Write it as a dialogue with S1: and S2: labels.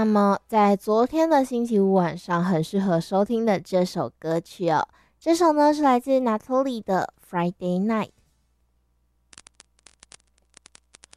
S1: 那么在昨天的星期五晚上很适合收听的这首歌曲哦，这首呢是来自 Natalie 的 Friday Night。